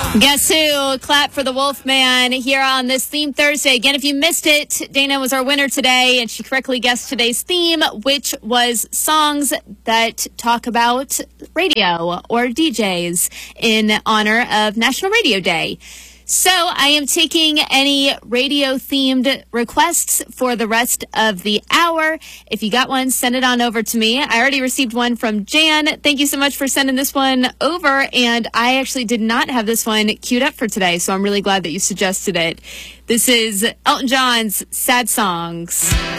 Guess who? Clap for the Wolfman here on this Theme Thursday. Again, if you missed it, Dana was our winner today, and she correctly guessed today's theme, which was songs that talk about radio or DJs in honor of National Radio Day. So I am taking any radio-themed requests for the rest of the hour. If you got one, send it on over to me. I already received one from Jan. Thank you so much for sending this one over. And I actually did not have this one queued up for today, so I'm really glad that you suggested it. This is Elton John's Sad Songs.